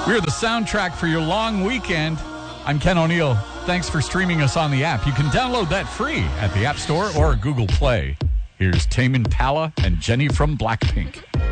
We're the soundtrack for your long weekend. I'm Ken O'Neill. Thanks for streaming us on the app. You can download that free at the App Store or Google Play. Here's Tame Impala and Jenny from Blackpink.